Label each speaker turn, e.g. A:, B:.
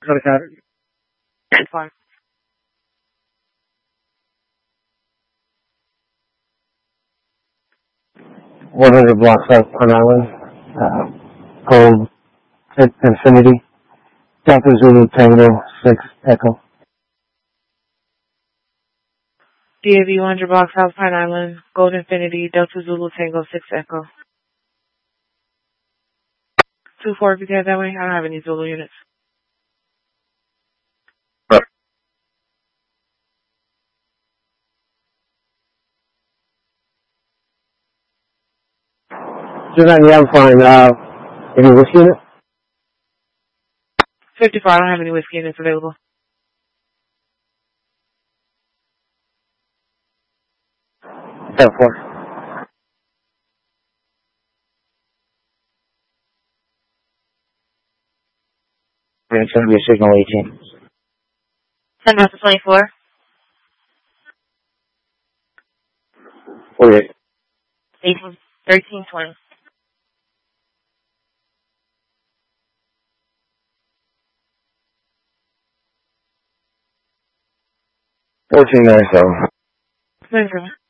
A: Fine.
B: 100 blocks South Pine Island, Gold Infinity, Delta Zulu Tango 6 Echo.
A: DAV 100 blocks South Pine Island, Gold Infinity, Delta Zulu Tango 6 Echo. 2-4 if you get that way. I don't have any Zulu units.
B: Yeah, I'm fine. Any whiskey in it?
A: 54, I don't have any whiskey units available.
B: Yeah, 4. It's going to be a signal 18.
A: 10 after 24.
B: 48.
A: 18, 13, 20.
B: 1497.
A: 27.